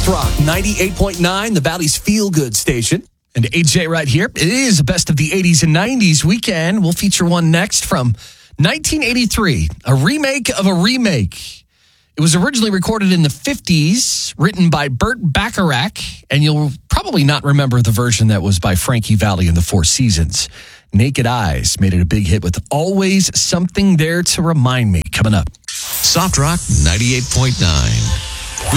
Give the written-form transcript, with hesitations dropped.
Rock 98.9, the Valley's feel-good station. And AJ right here. It is a best of the 80s and 90s weekend. We'll feature one next from 1983, a remake of a remake. It was originally recorded in the 50s, written by Burt Bacharach, and you'll probably not remember the version that was by Frankie Valli and the Four Seasons. Naked Eyes made it a big hit with Always Something There to Remind Me. Coming up. Soft Rock 98.9.